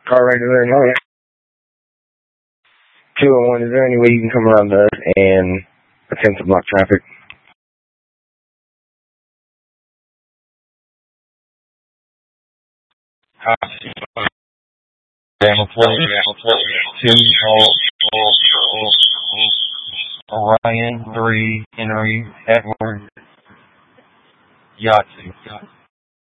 Car right there. No. 201, is there any way you can come around there and attempt to block traffic? Gamma plate, 2 Orion 3 Henry Edward Yahtzee.